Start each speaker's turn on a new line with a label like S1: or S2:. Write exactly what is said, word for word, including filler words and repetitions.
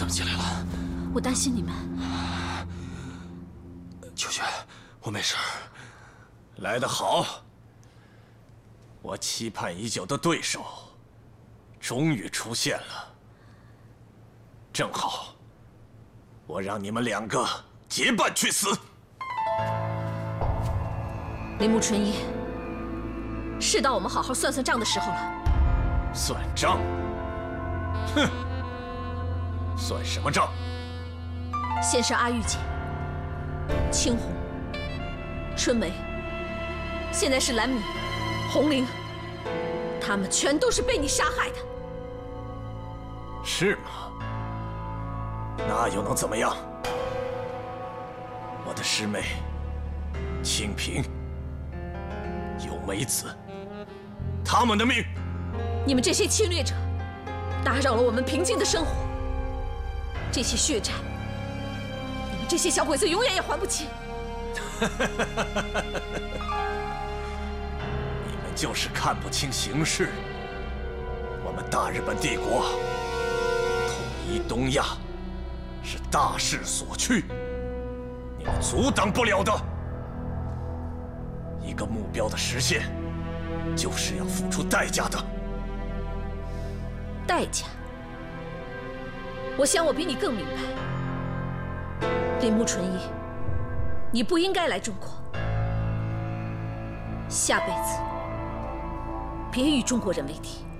S1: 怎么起来了？
S2: 我担心你们。
S1: 秋雪，我没事。来得好，我期盼已久的对手终于出现了。正好，我让你们两个结伴去死。
S2: 铃木纯一，是到我们好好算算账的时候了。
S1: 算账？哼，算什么账？
S2: 先是阿玉姐、青红、春梅，现在是蓝米、红菱，他们全都是被你杀害的。
S1: 是吗？那又能怎么样？我的师妹清平、有美子，他们的命，
S2: 你们这些侵略者，打扰了我们平静的生活，这些血债，你们这些小鬼子永远也还不起。
S1: 你们就是看不清形势。我们大日本帝国统一东亚是大势所趋，你们阻挡不了的。一个目标的实现，就是要付出代价的。
S2: 代价？我想我比你更明白。铃木纯一，你不应该来中国。下辈子别与中国人为敌。